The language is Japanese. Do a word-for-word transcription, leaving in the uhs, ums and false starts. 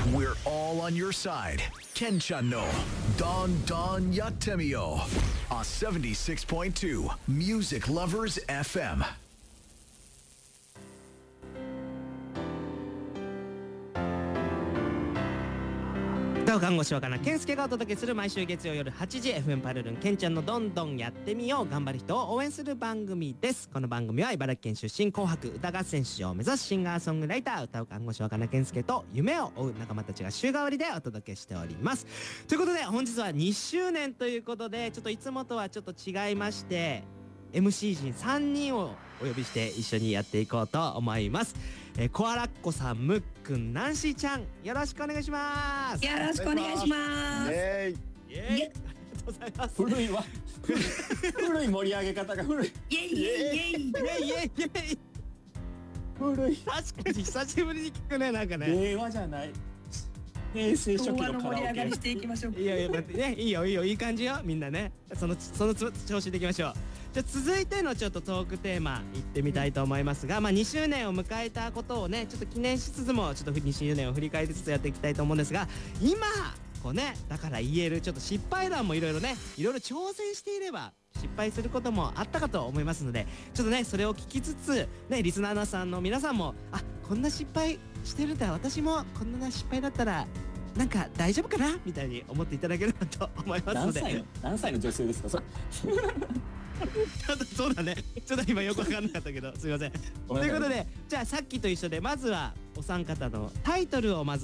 We're all on your side. Kenchan no Don Don Yatemio on seventy-six point two Music Lovers エフエム。 歌う看護師若菜健介がお届けする毎週月曜夜はちじ エフエム パルルンケンちゃんのどんどんやってみよう、頑張る人を応援する番組です。この番組は茨城県出身、紅白歌合戦出場を目指すシンガーソングライター、歌う看護師若菜健介と夢を追う仲間たちが週替わりでお届けしております。ということで本日はにしゅうねんということで、ちょっといつもとはちょっと違いまして、 エムシー 陣さんにんをお呼びして一緒にやっていこうと思います。えー、コアラッコさん、ムックン、ナンシーちゃん、よろしくお願いします。 よろしくお願いします。 イエーイ、ありがとうございます。 古いわ古い盛り上げ方が古い。 イエイイエイイエイイエイイエイイエイ。 古い。 確かに久しぶりに聞くね、なんかね。 令和じゃない、平成初期昭和ののカラオケ盛り上がりし。ていきましょう。 いやいや、待ってね、いいよいいよ、いい感じよ、みんなね。そのそのつ調子でいきましょう。じゃあ続いてのちょっとトークテーマいってみたいと思いますが、まあにしゅうねんを迎えたことをね、ちょっと記念しつつも、ちょっとにしゅうねんを振り返りつつやっていきたいと思うんですが、今こうね、だから言えるちょっと失敗談もいろいろね、いろいろ挑戦していれば失敗することもあったかと思いますので、ちょっとねそれを聞きつつね、リスナーさんの皆さんも、あ、こんな失敗してるんだ、私もこんな失敗だったらなんか大丈夫かなみたいに思っていただければと思いますので。 何歳の何歳の女性ですかそれ。 ちょっとそうだね、ちょっと今よく分かんなかったけどすいません。ということで、じゃあさっきと一緒でまずはお三方のタイトルをまず